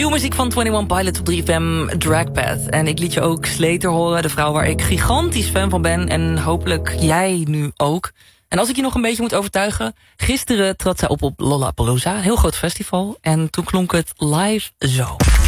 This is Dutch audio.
Nieuwe muziek van 21 Pilots op 3FM, Dragpath. En ik liet je ook Slater horen, de vrouw waar ik gigantisch fan van ben. En hopelijk jij nu ook. En als ik je nog een beetje moet overtuigen, gisteren trad zij op Lollapalooza, heel groot festival. En toen klonk het live zo.